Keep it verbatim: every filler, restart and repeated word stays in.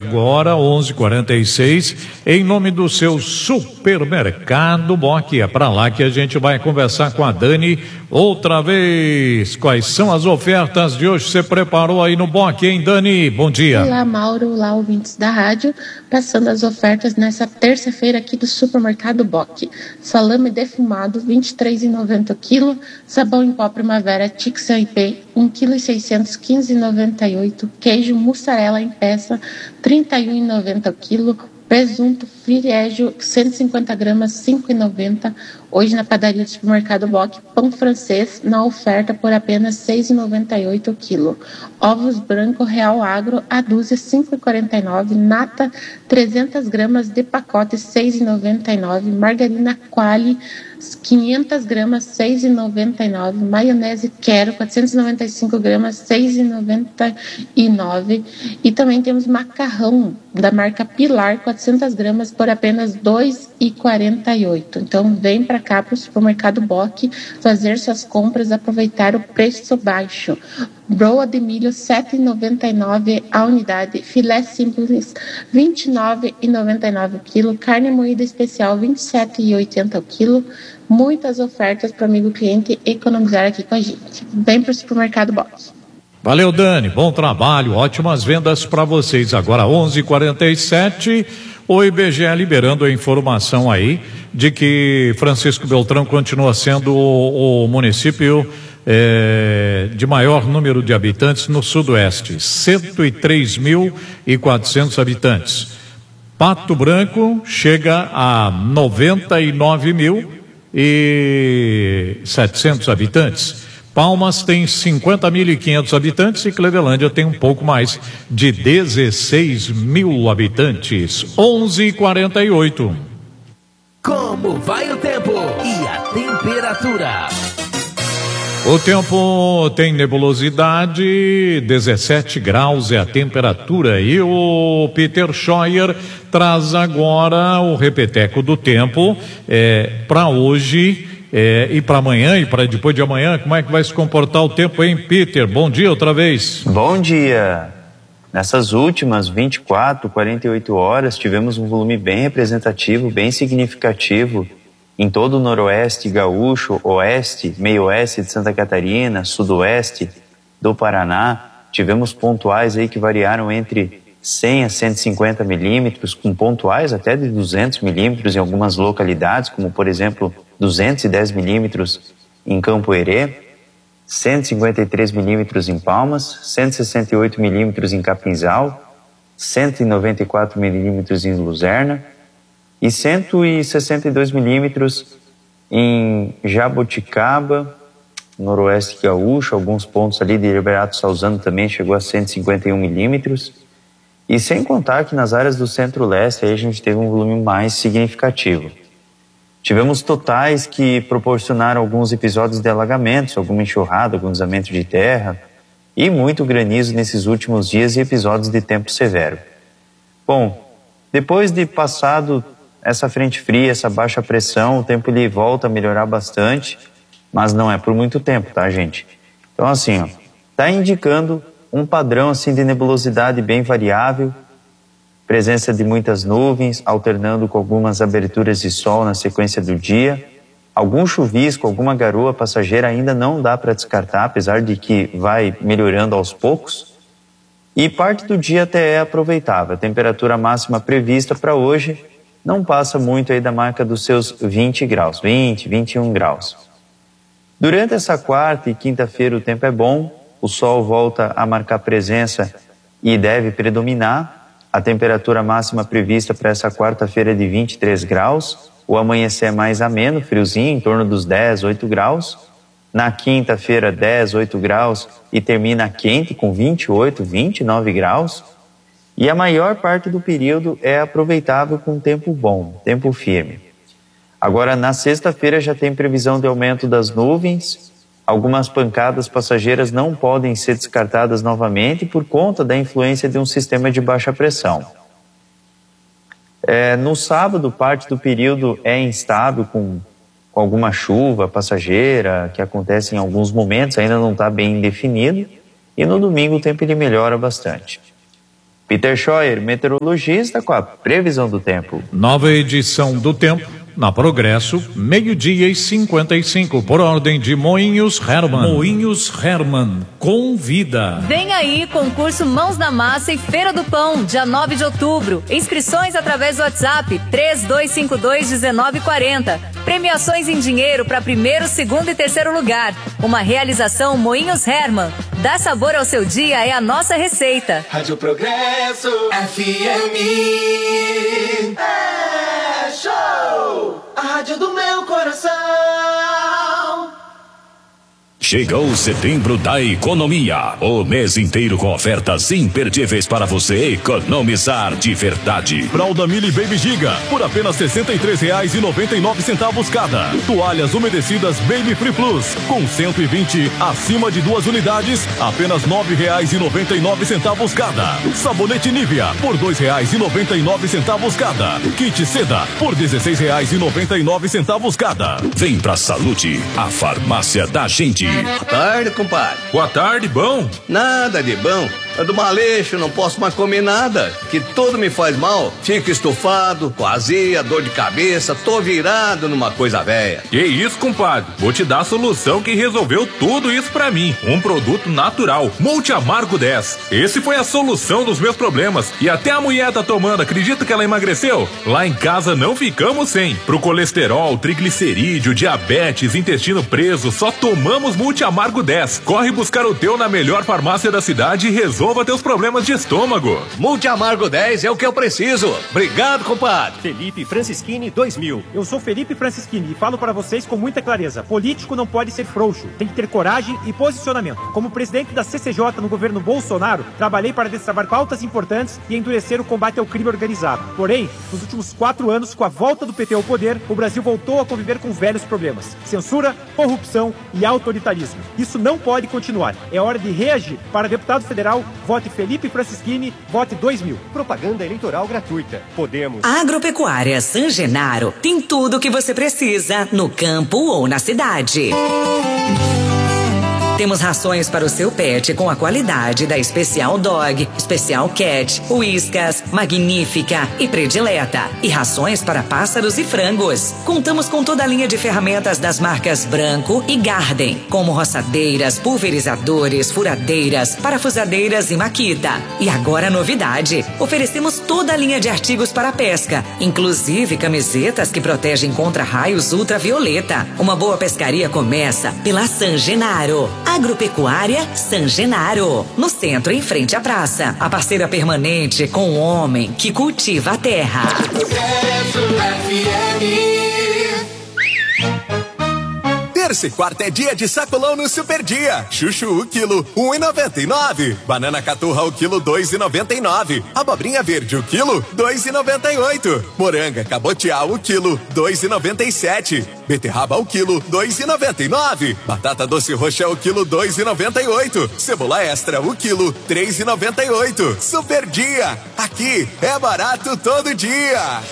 agora, onze e quarenta e seis, em nome do seu supermercado Boque. É para lá que a gente vai conversar com a Dani outra vez. Quais são as ofertas de hoje? Você preparou aí no Boque, hein, Dani? Bom dia. Olá, Mauro. Olá, ouvintes da rádio. Passando as ofertas nessa terça-feira aqui do supermercado Boque. Salame defumado, vinte e três reais e noventa centavos o quilo. Sabão em pó Primavera Tixan I P, um vírgula seiscentos quilos, quinze reais e noventa e oito centavos. Queijo mussarela em peça, trinta e um reais e noventa centavos o quilo. Presunto Friégio, cento e cinquenta gramas, cinco reais e noventa centavos. Hoje na padaria do supermercado Boque, pão francês na oferta por apenas seis reais e noventa e oito centavos o quilo. Ovos branco Real Agro, a dúzia, cinco reais e quarenta e nove centavos. Nata, trezentas gramas de pacote, seis reais e noventa e nove centavos. Margarina Quali, quinhentas gramas, seis reais e noventa e nove centavos. Maionese Quero, quatrocentas e noventa e cinco gramas, seis reais e noventa e nove centavos. E também temos macarrão da marca Pilar, quatrocentas gramas, por apenas dois reais e quarenta e oito centavos. Então vem para cá para o supermercado Boque fazer suas compras, aproveitar o preço baixo. Broa de milho, sete reais e noventa e nove centavos a unidade. Filé simples, vinte e nove reais e noventa e nove centavos o quilo. Carne moída especial, vinte e sete reais e oitenta centavos o quilo. Muitas ofertas para o amigo cliente economizar aqui com a gente. Vem para o supermercado Boque. Valeu, Dani, bom trabalho, ótimas vendas para vocês. Agora onze e quarenta e sete, o I B G E liberando a informação aí de que Francisco Beltrão continua sendo o, o município é, de maior número de habitantes no sudoeste, cento e três mil e quatrocentos habitantes. Pato Branco chega a noventa e nove mil e setecentos habitantes. Palmas tem cinquenta mil e quinhentos habitantes e Clevelândia tem um pouco mais de dezesseis mil habitantes. onze e quarenta e oito. Como vai o tempo e a temperatura? O tempo tem nebulosidade, dezessete graus é a temperatura, e o Peter Scheuer traz agora o repeteco do tempo é, para hoje. É, e para amanhã e para depois de amanhã, como é que vai se comportar o tempo, hein, Peter? Bom dia outra vez. Bom dia. Nessas últimas vinte e quatro, quarenta e oito horas, tivemos um volume bem representativo, bem significativo em todo o noroeste gaúcho, oeste, meio-oeste de Santa Catarina, sudoeste do Paraná. Tivemos pontuais aí que variaram entre cem a cento e cinquenta milímetros, com pontuais até de duzentos milímetros em algumas localidades, como por exemplo duzentos e dez milímetros em Campo Herê, cento e cinquenta e três milímetros em Palmas, cento e sessenta e oito milímetros em Capinzal, cento e noventa e quatro milímetros em Luzerna e cento e sessenta e dois milímetros em Jaboticaba, noroeste gaúcho, alguns pontos ali de Liberato Salzano também chegou a cento e cinquenta e um milímetros. E sem contar que nas áreas do centro-leste aí a gente teve um volume mais significativo. Tivemos totais que proporcionaram alguns episódios de alagamentos, alguma enxurrada, algum deslizamento de terra e muito granizo nesses últimos dias e episódios de tempo severo. Bom, depois de passado essa frente fria, essa baixa pressão, o tempo ele volta a melhorar bastante, mas não é por muito tempo, tá, gente? Então assim, ó, tá indicando um padrão assim de nebulosidade bem variável, presença de muitas nuvens, alternando com algumas aberturas de sol na sequência do dia. Algum chuvisco, alguma garoa passageira ainda não dá para descartar, apesar de que vai melhorando aos poucos. E parte do dia até é aproveitável. A temperatura máxima prevista para hoje não passa muito aí da marca dos seus vinte graus, vinte, vinte e um graus. Durante essa quarta e quinta-feira o tempo é bom, o sol volta a marcar presença e deve predominar. A temperatura máxima prevista para essa quarta-feira é de vinte e três graus. O amanhecer é mais ameno, friozinho, em torno dos dez, oito graus. Na quinta-feira, dez, oito graus e termina quente com vinte e oito, vinte e nove graus. E a maior parte do período é aproveitável com tempo bom, tempo firme. Agora, na sexta-feira já tem previsão de aumento das nuvens. Algumas pancadas passageiras não podem ser descartadas novamente por conta da influência de um sistema de baixa pressão. É, no sábado, parte do período é instável, com, com alguma chuva passageira, que acontece em alguns momentos, ainda não está bem definido. E no domingo o tempo ele melhora bastante. Peter Scheuer, meteorologista, com a previsão do tempo. Nova edição do Tempo. Na Progresso, meio-dia e cinquenta e cinco, por ordem de Moinhos Herman. Moinhos Herman, convida. Vem aí, concurso Mãos na Massa e Feira do Pão, dia nove de outubro. Inscrições através do WhatsApp três dois cinco dois, um nove quatro zero. Premiações em dinheiro para primeiro, segundo e terceiro lugar. Uma realização Moinhos Herman. Dá sabor ao seu dia é a nossa receita. Rádio Progresso F M. É show! A rádio do meu coração. Chegou setembro da economia, o mês inteiro com ofertas imperdíveis para você economizar de verdade. Fralda Mili Baby Giga, por apenas sessenta e três reais e noventa e nove centavos cada. Toalhas umedecidas Baby Free Plus, com cento e vinte acima de duas unidades, apenas nove reais e noventa e nove centavos cada. Sabonete Nivea, por dois reais e noventa e nove centavos cada. Kit Seda, por dezesseis reais e noventa e nove centavos cada. Vem pra Salute, a farmácia da gente. Boa tarde, compadre. Boa tarde, bom? Nada de bom. Ando maleixo, não posso mais comer nada, que tudo me faz mal. Fico estufado, com azia, dor de cabeça, tô virado numa coisa velha. Que isso, compadre? Vou te dar a solução que resolveu tudo isso pra mim. Um produto natural, Multi Amargo dez. Esse foi a solução dos meus problemas. E até a mulher tá tomando, acredita que ela emagreceu? Lá em casa não ficamos sem. Pro colesterol, triglicerídeo, diabetes, intestino preso, só tomamos Multi Amargo dez. Corre buscar o teu na melhor farmácia da cidade e resolva teus problemas de estômago. Multi Amargo dez é o que eu preciso. Obrigado, compadre. Felipe Francischini dois mil. Eu sou Felipe Francischini e falo para vocês com muita clareza. Político não pode ser frouxo. Tem que ter coragem e posicionamento. Como presidente da C C J no governo Bolsonaro, trabalhei para destravar pautas importantes e endurecer o combate ao crime organizado. Porém, nos últimos quatro anos, com a volta do P T ao poder, o Brasil voltou a conviver com velhos problemas. Censura, corrupção e autoritarismo. Isso não pode continuar. É hora de reagir. Para deputado federal, vote Felipe Francischini, vote dois mil. Propaganda eleitoral gratuita. Podemos. A Agropecuária San Genaro tem tudo o que você precisa no campo ou na cidade. Temos rações para o seu pet com a qualidade da Especial Dog, Especial Cat, Whiskas, Magnífica e Predileta. E rações para pássaros e frangos. Contamos com toda a linha de ferramentas das marcas Branco e Garden, como roçadeiras, pulverizadores, furadeiras, parafusadeiras e Makita. E agora a novidade, oferecemos toda a linha de artigos para pesca, inclusive camisetas que protegem contra raios ultravioleta. Uma boa pescaria começa pela San Genaro. Agropecuária San Genaro, no centro, em frente à praça. A parceira permanente com o homem que cultiva a terra. Terça e quarta é dia de sacolão no Super Dia. Chuchu o quilo, um e noventa e nove. Banana caturra o quilo, dois e noventa e nove. Abobrinha verde o quilo, dois e noventa e oito. Moranga cabotial o quilo, dois e noventa e sete. Beterraba o quilo, dois e noventa e nove. Batata doce roxa o quilo, dois e noventa e oito. Cebola extra o quilo, três e noventa e oito. Super Dia, aqui é barato todo dia.